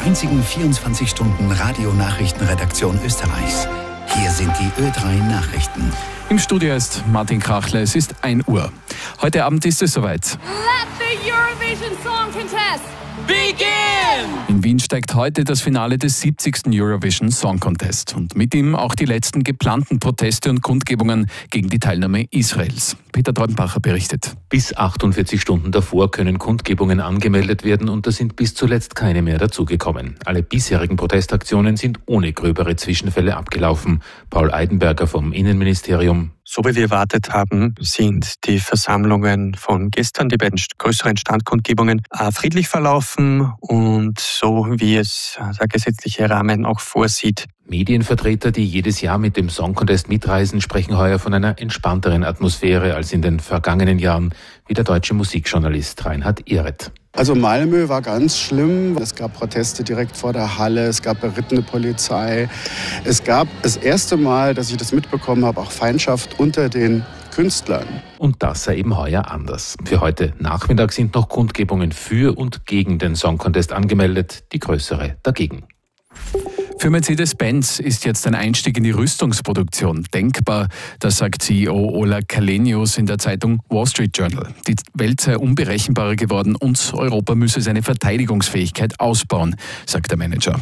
der einzigen 24-Stunden-Radio-Nachrichtenredaktion Österreichs. Hier sind die Ö3 Nachrichten. Im Studio ist Martin Krachler, es ist 1 Uhr. Heute Abend ist es soweit. Let the Eurovision Song Contest begin! In Wien steigt heute das Finale des 70. Eurovision Song Contest und mit ihm auch die letzten geplanten Proteste und Kundgebungen gegen die Teilnahme Israels. Peter Treudenbacher berichtet. Bis 48 Stunden davor können Kundgebungen angemeldet werden und da sind bis zuletzt keine mehr dazugekommen. Alle bisherigen Protestaktionen sind ohne gröbere Zwischenfälle abgelaufen. Paul Eidenberger vom Innenministerium. So wie wir erwartet haben, sind die Versammlungen von gestern, die beiden größeren Standkundgebungen, friedlich verlaufen und so wie es der gesetzliche Rahmen auch vorsieht. Medienvertreter, die jedes Jahr mit dem Song Contest mitreisen, sprechen heuer von einer entspannteren Atmosphäre als in den vergangenen Jahren, wie der deutsche Musikjournalist Reinhard Ehret. Also Malmö war ganz schlimm. Es gab Proteste direkt vor der Halle, es gab berittene Polizei. Es gab das erste Mal, dass ich das mitbekommen habe, auch Feindschaft unter den Künstlern. Und das sei eben heuer anders. Für heute Nachmittag sind noch Kundgebungen für und gegen den Song Contest angemeldet, die größere dagegen. Für Mercedes-Benz ist jetzt ein Einstieg in die Rüstungsproduktion denkbar. Das sagt CEO Ola Källenius in der Zeitung Wall Street Journal. Die Welt sei unberechenbarer geworden und Europa müsse seine Verteidigungsfähigkeit ausbauen, sagt der Manager.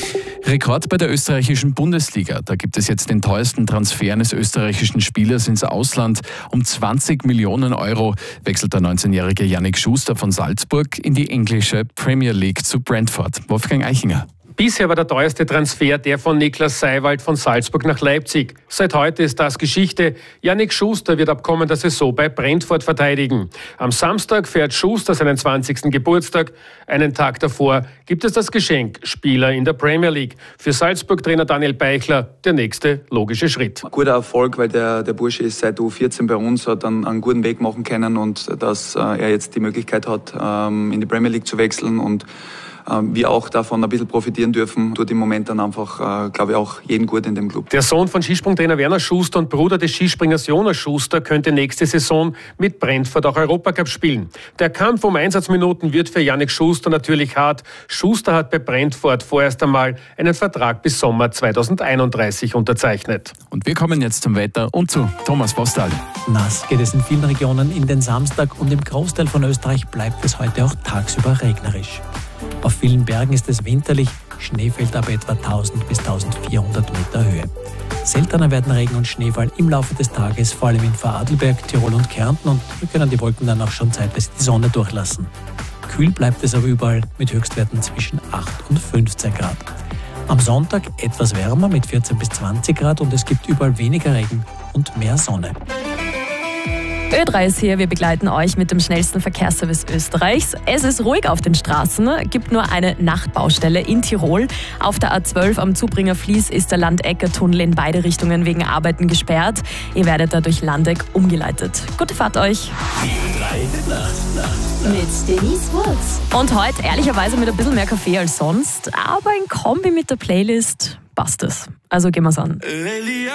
Rekord bei der österreichischen Bundesliga. Da gibt es jetzt den teuersten Transfer eines österreichischen Spielers ins Ausland. Um 20 Millionen Euro wechselt der 19-jährige Yannick Schuster von Salzburg in die englische Premier League zu Brentford. Wolfgang Eichinger. Bisher war der teuerste Transfer der von Niklas Seiwald von Salzburg nach Leipzig. Seit heute ist das Geschichte. Yannick Schuster wird ab kommender Saison bei Brentford verteidigen. Am Samstag feiert Schuster seinen 20. Geburtstag. Einen Tag davor gibt es das Geschenk Spieler in der Premier League. Für Salzburg-Trainer Daniel Beichler der nächste logische Schritt. Guter Erfolg, weil der Bursche ist seit U14 bei uns, hat einen guten Weg machen können und dass er jetzt die Möglichkeit hat, in die Premier League zu wechseln und wir auch davon ein bisschen profitieren dürfen, tut im Moment dann einfach, glaube ich, auch jeden gut in dem Club. Der Sohn von Skisprungtrainer Werner Schuster und Bruder des Skispringers Jonas Schuster könnte nächste Saison mit Brentford auch Europacup spielen. Der Kampf um Einsatzminuten wird für Yannick Schuster natürlich hart. Schuster hat bei Brentford vorerst einmal einen Vertrag bis Sommer 2031 unterzeichnet. Und wir kommen jetzt zum Wetter und zu Thomas Postal. Nass geht es in vielen Regionen in den Samstag und im Großteil von Österreich bleibt es heute auch tagsüber regnerisch. Auf vielen Bergen ist es winterlich, Schnee fällt aber etwa 1000 bis 1400 Meter Höhe. Seltener werden Regen und Schneefall im Laufe des Tages, vor allem in Vorarlberg, Tirol und Kärnten, und hier können die Wolken dann auch schon zeitweise die Sonne durchlassen. Kühl bleibt es aber überall mit Höchstwerten zwischen 8 und 15 Grad. Am Sonntag etwas wärmer mit 14 bis 20 Grad und es gibt überall weniger Regen und mehr Sonne. Ö3 ist hier, wir begleiten euch mit dem schnellsten Verkehrsservice Österreichs. Es ist ruhig auf den Straßen, gibt nur eine Nachtbaustelle in Tirol. Auf der A12 am Zubringer Fließ ist der Landecker-Tunnel in beide Richtungen wegen Arbeiten gesperrt. Ihr werdet dadurch Landeck umgeleitet. Gute Fahrt euch! Mit Denise Woods. Und heute ehrlicherweise mit ein bisschen mehr Kaffee als sonst, aber in Kombi mit der Playlist passt es. Also gehen wir's an.